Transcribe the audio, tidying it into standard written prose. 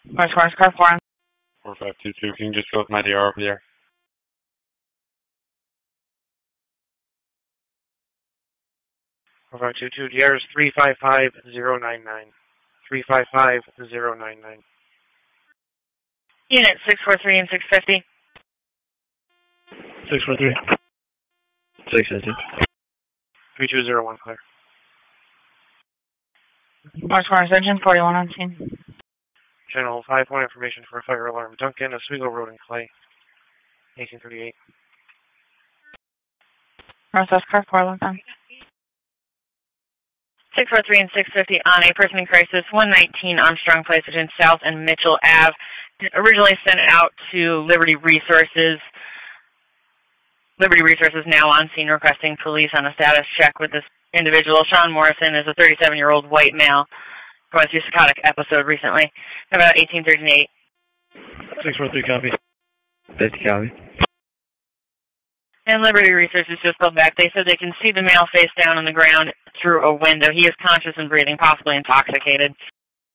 Where's car 4? 4522, can you just go with my DR over there? 4522, DR is 355099. 355099. Unit 643 and 650. 643. 650. 3201, clear. Where's engine 41 on scene? Channel 5-point information for a fire alarm. Duncan, Oswego Road in Clay. 1838. Northwest car 4, look on. 643 and 650 on a person in crisis, 119 Armstrong Place between South and Mitchell Ave. Originally sent out to Liberty Resources. Liberty Resources now on scene requesting police on a status check with this individual. Sean Morrison is a 37-year-old white male going through a psychotic episode recently, about 1838. 643 copy. 50 copy. And Liberty Resources just called back. They said they can see the male face down on the ground through a window. He is conscious and breathing, possibly intoxicated.